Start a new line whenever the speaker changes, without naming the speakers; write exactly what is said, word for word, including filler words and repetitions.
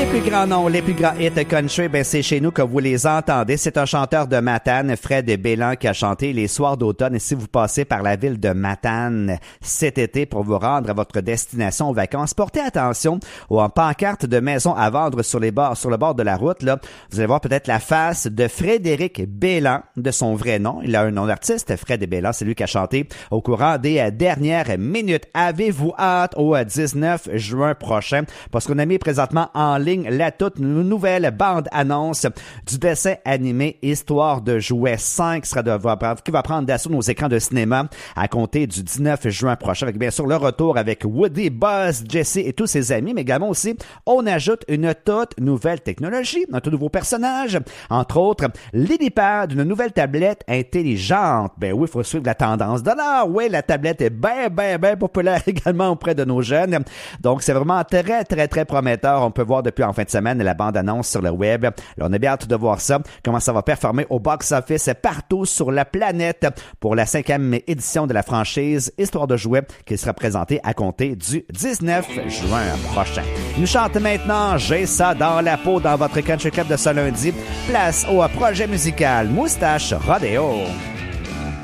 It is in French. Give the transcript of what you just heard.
Les plus grands noms, les plus grands hits country, ben c'est chez nous que vous les entendez. C'est un chanteur de Matane, Fred Bélan, qui a chanté Les soirs d'automne. Et si vous passez par la ville de Matane cet été pour vous rendre à votre destination aux vacances, portez attention aux pancartes de maisons à vendre sur les bords, sur le bord de la route. Là, vous allez voir peut-être la face de Frédéric Bélan, de son vrai nom. Il a un nom d'artiste, Fred Bélan. C'est lui qui a chanté au courant des dernières minutes. Avez-vous hâte au dix-neuf juin prochain? Parce qu'on a mis présentement en ligne la toute nouvelle bande-annonce du dessin animé Histoire de jouets cinq sera de, qui va prendre d'assaut nos écrans de cinéma à compter du dix-neuf juin prochain, avec bien sûr le retour avec Woody, Buzz, Jessie et tous ses amis, mais également aussi on ajoute une toute nouvelle technologie, un tout nouveau personnage, entre autres l'Lilipad, une nouvelle tablette intelligente. Ben oui, il faut suivre la tendance de l'heure. Oui, la tablette est bien, bien, bien populaire également auprès de nos jeunes. Donc c'est vraiment très, très, très prometteur. On peut voir depuis en fin de semaine la bande-annonce sur le web. Là, on a bien hâte de voir ça, comment ça va performer au box-office partout sur la planète pour la cinquième édition de la franchise Histoire de jouets qui sera présentée à compter du dix-neuf juin prochain. Nous chante maintenant J'ai ça dans la peau dans votre Country Club de ce lundi. Place au projet musical Moustache Rodeo.